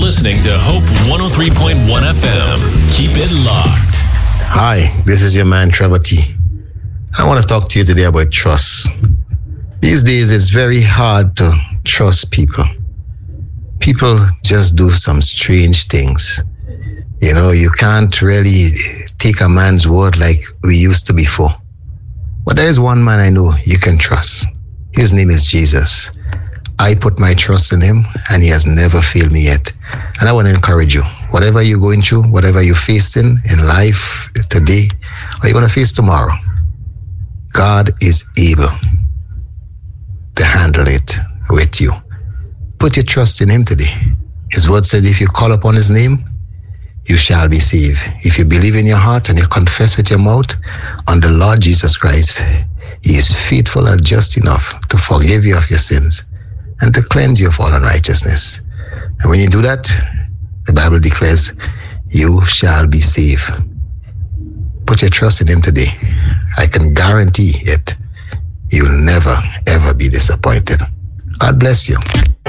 listening to Hope 103.1 FM. Keep it locked. Hi, this is your man Trevor T. I want to talk to you today about trust. These days, it's very hard to trust people. People just do some strange things. You know, you can't really take a man's word like we used to before. But there is one man I know you can trust. His name is Jesus. I put my trust in him, and he has never failed me yet. And I want to encourage you, whatever you're going through, whatever you're facing in life today, or you're going to face tomorrow, God is able to handle it with you. Put your trust in him today. His word said, if you call upon his name, you shall be saved. If you believe in your heart and you confess with your mouth on the Lord Jesus Christ, he is faithful and just enough to forgive you of your sins and to cleanse you of all unrighteousness. And when you do that, the Bible declares, you shall be saved. Put your trust in him today. I can guarantee it. You'll never, ever be disappointed. God bless you.